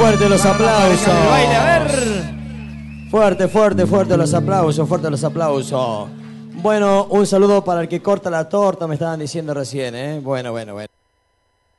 Fuerte los aplausos. El baile, a ver. Fuerte los aplausos. Bueno, un saludo para el que corta la torta, me estaban diciendo recién, ¿eh? Bueno.